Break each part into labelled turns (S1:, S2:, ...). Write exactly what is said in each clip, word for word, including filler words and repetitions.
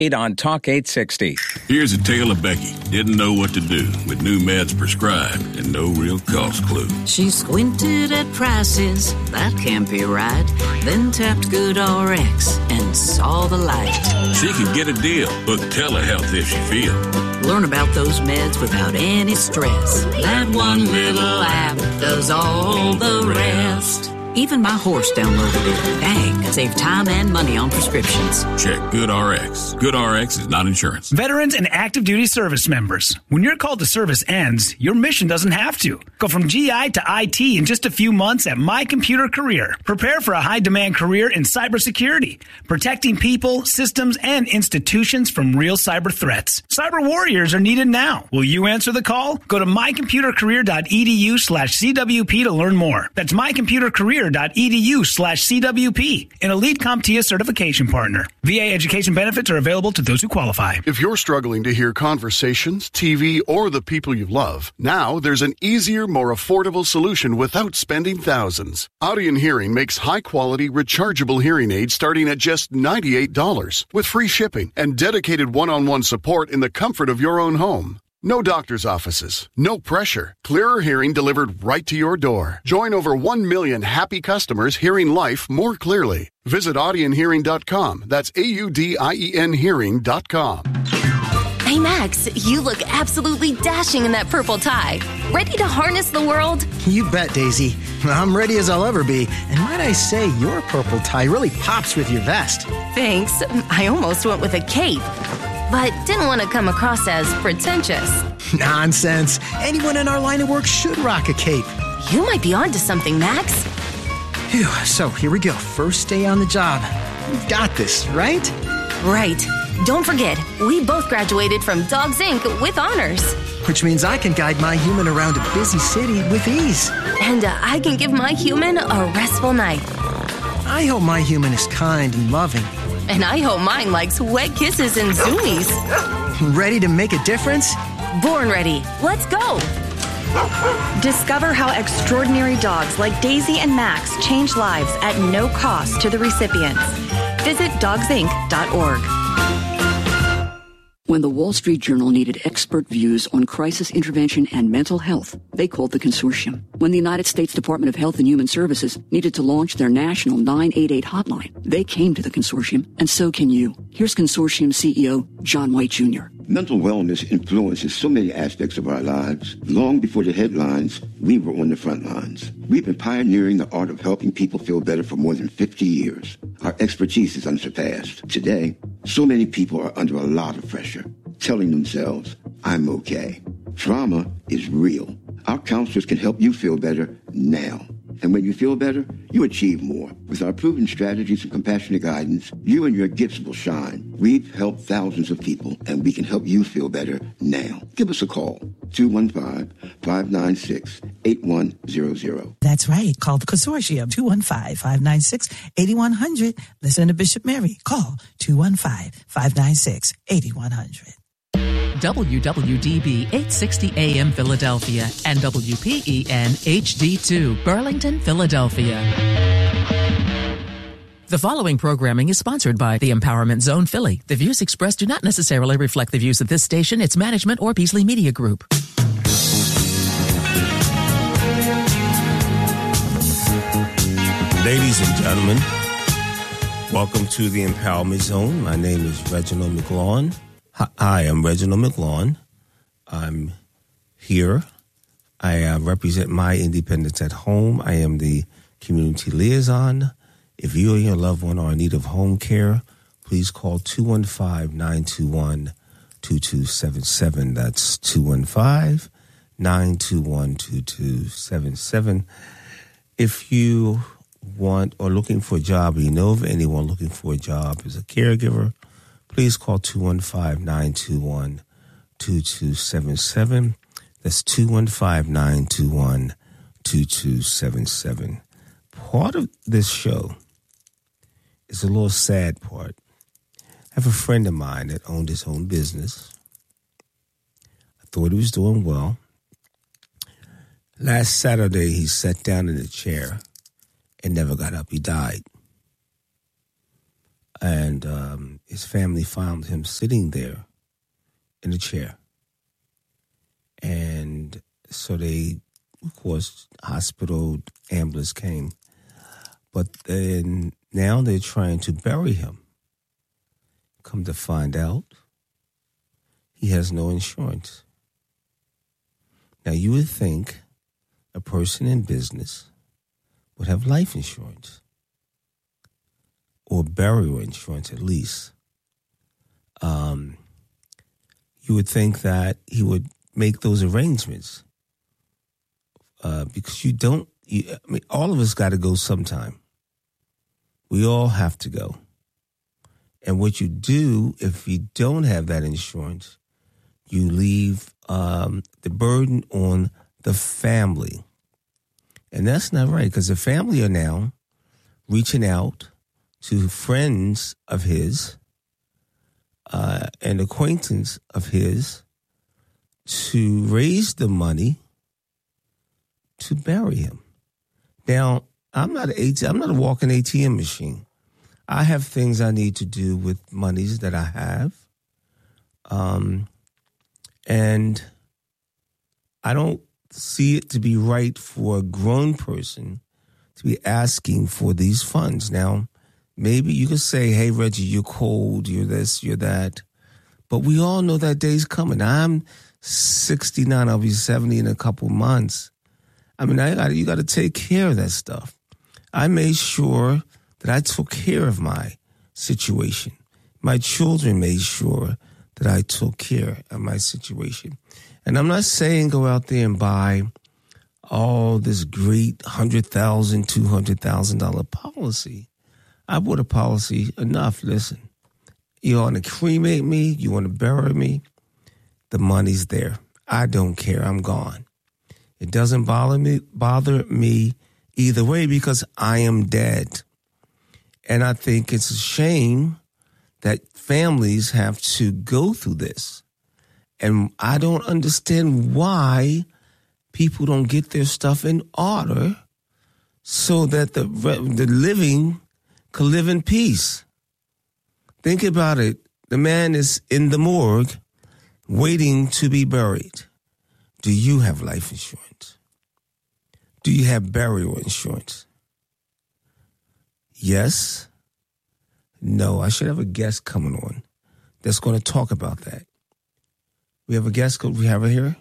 S1: On Talk eight sixty.
S2: Here's a tale of Becky. Didn't know what to do with new meds prescribed and no real cost clue.
S3: She squinted at prices, that can't be right. Then tapped GoodRx and saw the light.
S2: She could get a deal. Book telehealth if she feels.
S3: Learn about those meds without any stress. That one little app does all the rest. Even my horse downloaded it. Dang, save time and money on prescriptions.
S2: Check GoodRx. GoodRx is not insurance.
S4: Veterans and active duty service members. When your call to service ends, your mission doesn't have to. Go from G I to I T in just a few months at My Computer Career. Prepare for a high-demand career in cybersecurity, protecting people, systems, and institutions from real cyber threats. Cyber warriors are needed now. Will you answer the call? Go to mycomputercareer.edu slash CWP to learn more. That's mycomputercareer.edu slash CWP, an Elite CompTIA certification partner. V A education benefits are available to those who qualify.
S5: If you're struggling to hear conversations, T V, or the people you love, now there's an easier, more affordable solution without spending thousands. Audien Hearing makes high-quality, rechargeable hearing aids starting at just ninety-eight dollars with free shipping and dedicated one-on-one support in the comfort of your own home. No doctor's offices, no pressure. Clearer hearing delivered right to your door. Join over one million happy customers hearing life more clearly. Visit audien hearing dot com. That's A U D I E N hearing dot com.
S6: Hey, Max, you look absolutely dashing in that purple tie. Ready to harness the world?
S7: You bet, Daisy. I'm ready as I'll ever be. And might I say, your purple tie really pops with your vest.
S6: Thanks. I almost went with a cape, but didn't want to come across as pretentious.
S7: Nonsense. Anyone in our line of work should rock a cape.
S6: You might be onto something, Max.
S7: Phew, so here we go. First day on the job. We've got this, right?
S6: Right. Don't forget, we both graduated from Dogs Incorporated with honors.
S7: Which means I can guide my human around a busy city with ease.
S6: And uh, I can give my human a restful night.
S7: I hope my human is kind and loving.
S6: And I hope mine likes wet kisses and zoomies.
S7: Ready to make a difference?
S6: Born ready. Let's go.
S8: Discover how extraordinary dogs like Daisy and Max change lives at no cost to the recipients. Visit dogs inc dot org.
S9: When the Wall Street Journal needed expert views on crisis intervention and mental health, they called the consortium. When the United States Department of Health and Human Services needed to launch their national nine eight eight hotline, they came to the consortium, and so can you. Here's consortium C E O John White Junior
S10: Mental wellness influences so many aspects of our lives. Long before the headlines, we were on the front lines. We've been pioneering the art of helping people feel better for more than fifty years. Our expertise is unsurpassed. Today, so many people are under a lot of pressure, telling themselves, I'm okay. Trauma is real. Our counselors can help you feel better now. And when you feel better, you achieve more. With our proven strategies and compassionate guidance, you and your gifts will shine. We've helped thousands of people, and we can help you feel better now. Give us a call, two one five, five nine six, eight one zero zero.
S11: That's right. Call the consortium, two one five, five nine six, eight one zero zero. Listen to Bishop Mary. Call two one five, five nine six, eight one zero zero.
S12: W W D B eight sixty A M Philadelphia and W P E N H D two Burlington, Philadelphia. The following programming is sponsored by the Empowerment Zone Philly. The views expressed do not necessarily reflect the views of this station, its management, or Beasley Media Group.
S13: Ladies and gentlemen, welcome to the Empowerment Zone. My name is Reginald McLawn. Hi, I'm Reginald McLawn. I'm here. I uh, represent my independence at home. I am the community liaison. If you or your loved one are in need of home care, please call two one five, nine two one, two two seven seven. That's two one five, nine two one, two two seven seven. If you want or looking for a job, or you know of anyone looking for a job as a caregiver, please call two one five, nine two one, two two seven seven. That's two one five, nine two one, two two seven seven. Part of this show is a little sad part. I have a friend of mine that owned his own business. I thought he was doing well. Last Saturday, he sat down in a chair and never got up. He died. And um, his family found him sitting there in a chair. And so they, of course, hospital ambulance came. But then now they're trying to bury him. Come to find out, he has no insurance. Now, you would think a person in business would have life insurance or burial insurance at least. Um, you would think that he would make those arrangements uh, because you don't, you, I mean, all of us got to go sometime. We all have to go. And what you do if you don't have that insurance, you leave um, the burden on the family. And that's not right, because the family are now reaching out to friends of his uh, and acquaintance of his to raise the money to bury him. Now, I'm not an A T M, I'm not a walking A T M machine. I have things I need to do with monies that I have. Um, and I don't see it to be right for a grown person to be asking for these funds. Now, maybe you could say, hey, Reggie, you're cold, you're this, you're that. But we all know that day's coming. I'm sixty-nine, I'll be seventy in a couple months. I mean, I got you got to take care of that stuff. I made sure that I took care of my situation. My children made sure that I took care of my situation. And I'm not saying go out there and buy all this great one hundred thousand dollars, two hundred thousand dollars policy. I bought a policy enough. Listen, you want to cremate me, you want to bury me, the money's there. I don't care. I'm gone. It doesn't bother me, bother me either way because I am dead. And I think it's a shame that families have to go through this. And I don't understand why people don't get their stuff in order so that the the living could live in peace. Think about it. The man is in the morgue waiting to be buried. Do you have life insurance? Do you have burial insurance? Yes. No, I should have a guest coming on that's going to talk about that. We have a guest. We have her here.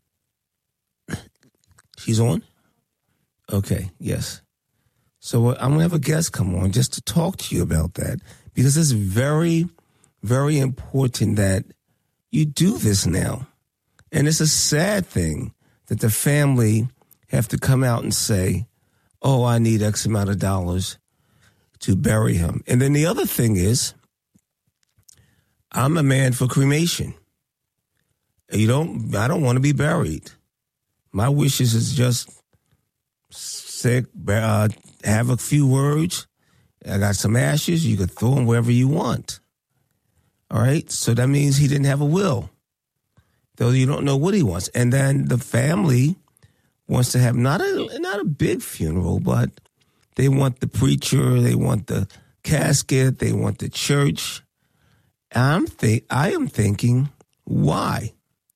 S13: She's on? Okay, yes. So I'm going to have a guest come on just to talk to you about that because it's very, very important that you do this now. And it's a sad thing that the family have to come out and say, oh, I need X amount of dollars to bury him. And then the other thing is, I'm a man for cremation. You don't, I don't want to be buried. My wishes is just say, uh, have a few words. I got some ashes. You could throw them wherever you want. All right. So that means he didn't have a will, though you don't know what he wants. And then the family wants to have not a not a big funeral, but they want the preacher, they want the casket, they want the church. I'm think I am thinking, why?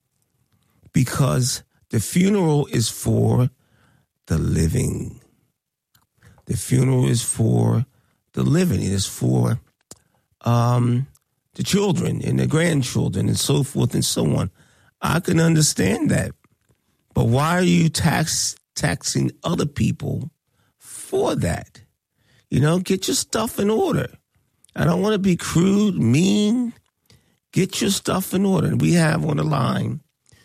S13: Because the funeral is for the living. The funeral is for the living. It is for um, the children and the grandchildren and so forth and so on. I can understand that. But why are you tax taxing other people for that? You know, get your stuff in order. I don't want to be crude, mean. Get your stuff in order. We have on the line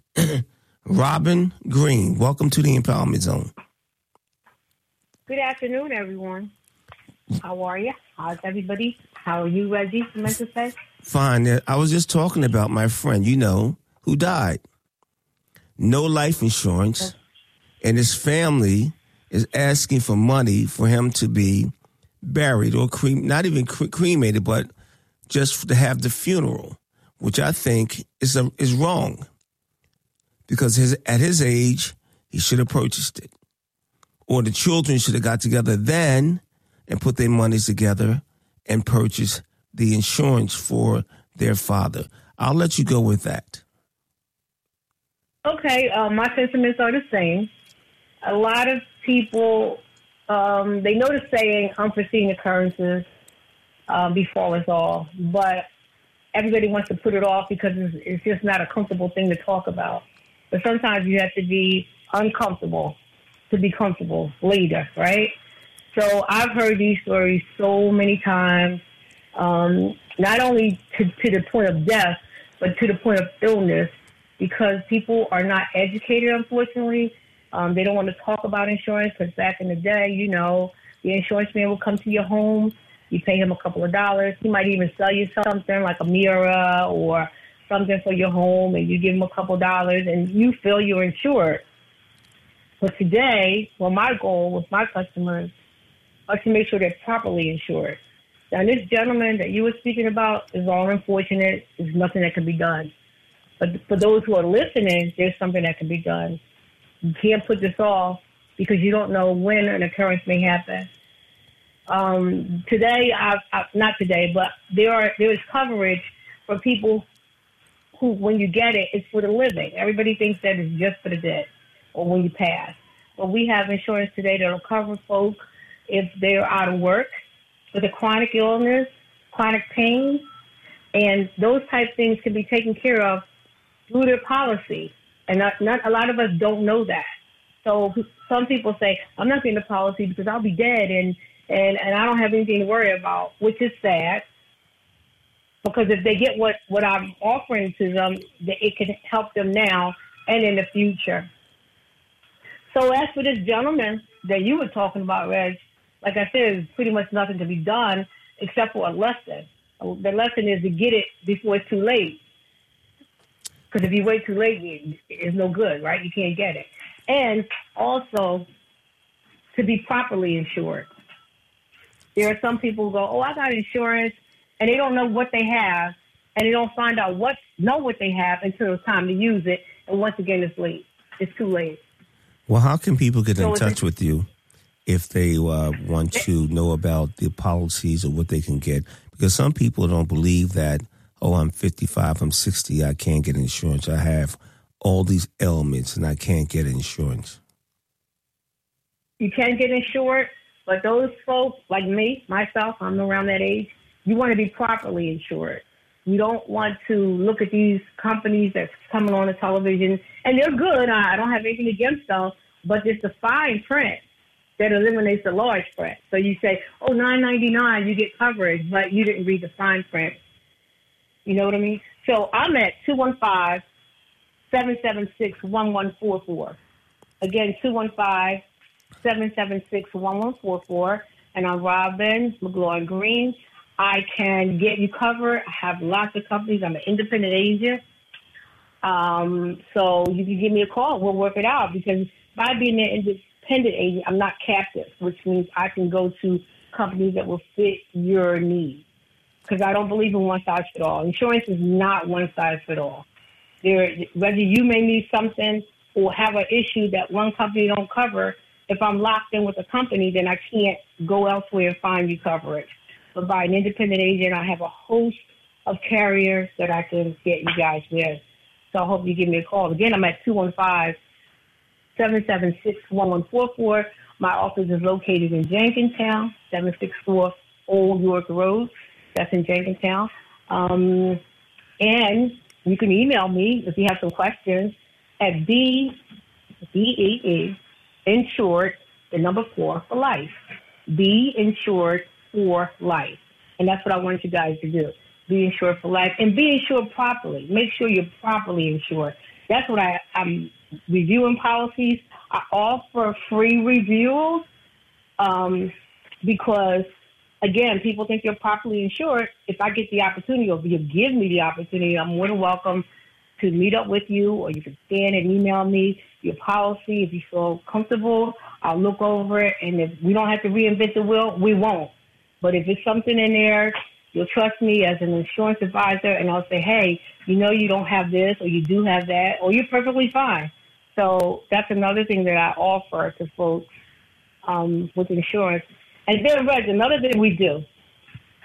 S13: Robin Green. Welcome to the Empowerment Zone.
S1: Good afternoon, everyone. How are you? How's everybody? How are you, Reggie, I meant to say?
S13: Fine. I was just talking about my friend, you know, who died. No life insurance, and his family is asking for money for him to be buried or crem- not even cre- cremated, but just to have the funeral, which I think is a, is wrong. Because his, at his age, he should have purchased it. Or the children should have got together then and put their monies together and purchased the insurance for their father. I'll let you go with that.
S1: Okay, uh, my sentiments are the same. A lot of people, um, they know the saying, unforeseen occurrences uh, befall us all, but everybody wants to put it off because it's, it's just not a comfortable thing to talk about. But sometimes you have to be uncomfortable to be comfortable later, right? So I've heard these stories so many times, um, not only to, to the point of death, but to the point of illness, because people are not educated, unfortunately. Um, they don't want to talk about insurance because back in the day, you know, the insurance man will come to your home. You pay him a couple of dollars. He might even sell you something like a mirror or something for your home, and you give him a couple of dollars, and you feel you're insured. But today, well, my goal with my customers is to make sure they're properly insured. Now, this gentleman that you were speaking about is all unfortunate. There's nothing that can be done. But for those who are listening, there's something that can be done. You can't put this off because you don't know when an occurrence may happen. Um, today, I've, I've, not today, but there are there is coverage for people who, when you get it, it's for the living. Everybody thinks that it's just for the dead or when you pass. But we have insurance today that will cover folk if they're out of work with a chronic illness, chronic pain, and those type things can be taken care of through their policy. And not, not a lot of us don't know that. So some people say, I'm not getting the policy because I'll be dead and, and, and I don't have anything to worry about, which is sad. Because if they get what, what I'm offering to them, it can help them now and in the future. So as for this gentleman that you were talking about, Reg, like I said, there's pretty much nothing to be done except for a lesson. The lesson is to get it before it's too late. Because if you wait too late, it's no good, right? You can't get it. And also to be properly insured. There are some people who go, oh, I got insurance, and they don't know what they have, and they don't find out what know what they have until it's time to use it. And once again, it's late. It's too late.
S13: Well, how can people get
S1: So
S13: in
S1: is
S13: touch
S1: it-
S13: with you if they uh, want to know about the policies or what they can get? Because some people don't believe that, oh, I'm fifty-five, I'm sixty, I can't get insurance. I have all these ailments and I can't get insurance.
S1: You can get insured, but those folks like me, myself, I'm around that age, you want to be properly insured. You don't want to look at these companies that's coming on the television, and they're good. I don't have anything against them, but it's the fine print that eliminates the large print. So you say, oh, nine ninety-nine, you get coverage, but you didn't read the fine print. You know what I mean? So I'm at two one five, seven seven six, one one four four. Again, two one five, seven seven six, one one four four. And I'm Robin McGloin Green. I can get you covered. I have lots of companies. I'm an independent agent. Um, so you can give me a call. We'll work it out because by being an independent agent, I'm not captive, which means I can go to companies that will fit your needs. Because I don't believe in one size fit all. Insurance is not one size fit all. There, whether you may need something or have an issue that one company don't cover, if I'm locked in with a company, then I can't go elsewhere and find you coverage. But by an independent agent, I have a host of carriers that I can get you guys with. So I hope you give me a call. Again, I'm at two one five, seven seven six, one one four four. My office is located in Jenkintown, seven six four Old York Road. That's in Jenkintown. Um, and you can email me if you have some questions at B, B E E, insured, the number four for life. Be insured for life. And that's what I want you guys to do. Be insured for life and be insured properly. Make sure you're properly insured. That's what I, I'm reviewing policies. I offer free reviews um, because, again, people think you're properly insured. If I get the opportunity or if you give me the opportunity, I'm more than welcome to meet up with you, or you can scan and email me your policy. If you feel comfortable, I'll look over it. And if we don't have to reinvent the wheel, we won't. But if it's something in there, you'll trust me as an insurance advisor, and I'll say, hey, you know you don't have this, or you do have that, or you're perfectly fine. So that's another thing that I offer to folks um, with insurance. And then, Reg, another thing we do.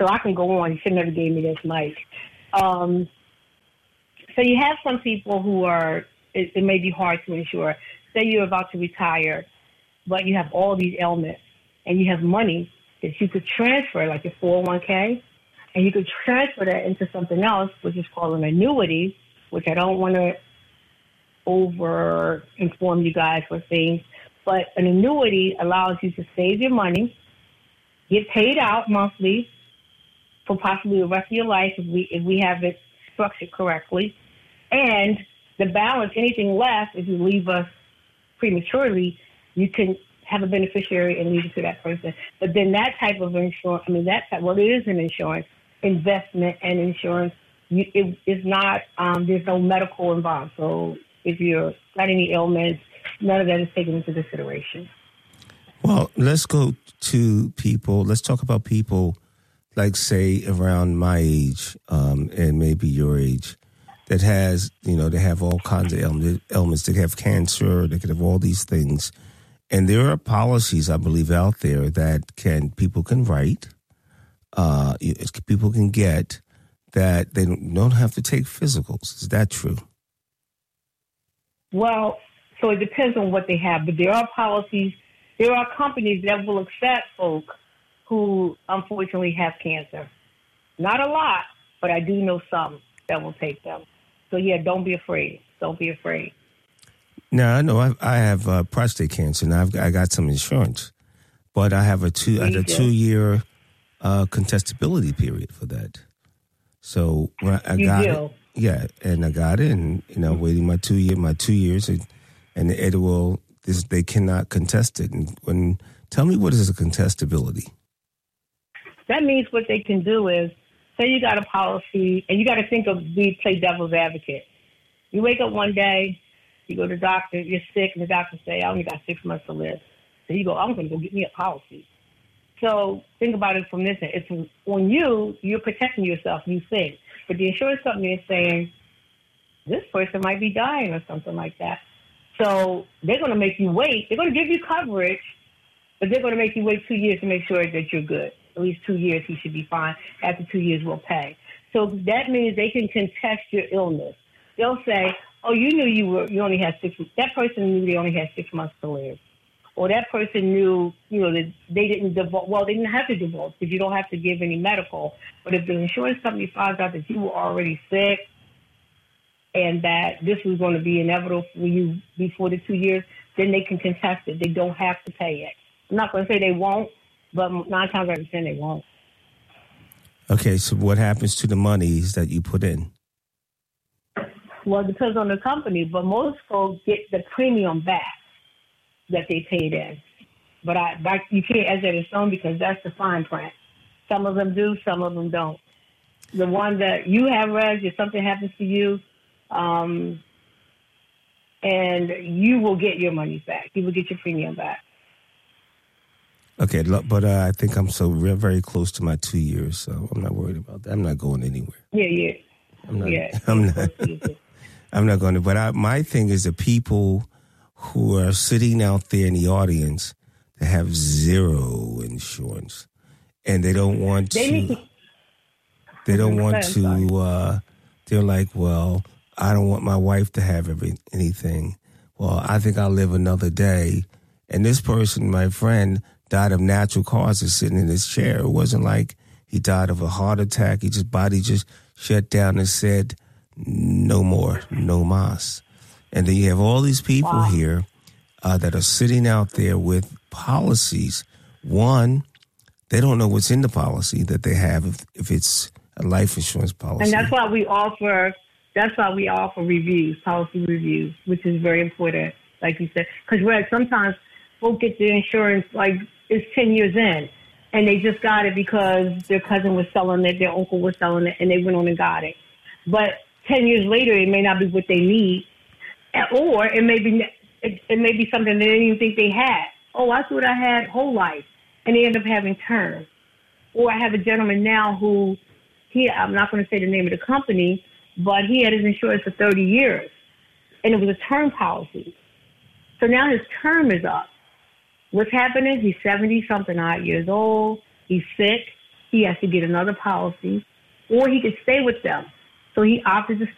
S1: So I can go on. You should never gave me this mic. Um, so you have some people who are, it, it may be hard to insure. Say you're about to retire, but you have all these ailments, and you have money that you could transfer, like your four oh one k, and you could transfer that into something else, which is called an annuity, which I don't want to over inform you guys with things, but an annuity allows you to save your money, get paid out monthly for possibly the rest of your life if we if we have it structured correctly, and the balance, anything left, if you leave us prematurely, you can have a beneficiary and leave it to that person. But then that type of insurance, I mean, that type, well, it is an insurance, investment and insurance. You, it, it's not, um, there's no medical involved. So if you're got any ailments, none of that is taken into consideration.
S13: Well, let's go to people. Let's talk about people like, say, around my age um, and maybe your age that has, you know, they have all kinds of ailments. They have cancer. They could have all these things. And there are policies, I believe, out there that can people can write, uh, people can get that they don't have to take physicals. Is that true?
S1: Well, so it depends on what they have, but there are policies, there are companies that will accept folk who unfortunately have cancer. Not a lot, but I do know some that will take them. So yeah, don't be afraid. Don't be afraid.
S13: Now, I know I, I have uh, prostate cancer, and I've I got some insurance, but I have a two I have a two year uh, contestability period for that. So I
S1: you
S13: got
S1: do.
S13: it, yeah, and I got it, and you know, waiting my two year my two years, and, and it will this they cannot contest it. And when tell me what is a contestability?
S1: That means what they can do is say you got a policy, and you got to think of we play devil's advocate. You wake up one day. You go to the doctor, you're sick, and the doctor say, I only got six months to live. So you go, I'm going to go get me a policy. So think about it from this end. It's on you, you're protecting yourself, you think. But the insurance company is saying, this person might be dying or something like that. So they're going to make you wait. They're going to give you coverage, but they're going to make you wait two years to make sure that you're good. At least two years, he should be fine. After two years, we'll pay. So that means they can contest your illness. They'll say, oh, you knew you were, you only had six, that person knew they only had six months to live. Or that person knew, you know, that they didn't divulge, well, they didn't have to divulge because you don't have to give any medical. But if the insurance company finds out that you were already sick and that this was going to be inevitable for you before the two years, then they can contest it. They don't have to pay it. I'm not going to say they won't, but nine times out of ten, they won't.
S13: Okay, so what happens to the monies that you put in?
S1: Well, it depends on the company, but most folks get the premium back that they paid in. But I, back, you can't add that in stone because that's the fine print. Some of them do, some of them don't. The one that you have, Reg, if something happens to you, um, and you will get your money back. You will get your premium back.
S13: Okay, but uh, I think I'm so re- very close to my two years, so I'm not worried about that. I'm not going anywhere.
S1: Yeah, yeah.
S13: I'm not.
S1: Yeah.
S13: I'm not. I'm not going to. But I, my thing is the people who are sitting out there in the audience that have zero insurance, and they don't want
S1: they
S13: to.
S1: Need to
S13: they don't want to. Uh, they're like, well, I don't want my wife to have every, anything. Well, I think I'll live another day. And this person, my friend, died of natural causes sitting in his chair. It wasn't like he died of a heart attack. He just body just shut down and said, no more, no mas. And then you have all these people wow. here uh, that are sitting out there with policies. One, they don't know what's in the policy that they have if, if it's a life insurance policy.
S1: And that's why we offer, that's why we offer reviews, policy reviews, which is very important, like you said. Because Red, sometimes folks get their insurance like it's ten years in, and they just got it because their cousin was selling it, their uncle was selling it, and they went on and got it. But ten years later, it may not be what they need, or it may be it, it may be something they didn't even think they had. Oh, I thought I had whole life, and they end up having term. Or I have a gentleman now who, he I'm not going to say the name of the company, but he had his insurance for thirty years, and it was a term policy. So now his term is up. What's happening? He's seventy-something odd years old. He's sick. he has to get another policy, or he could stay with them. So he opted to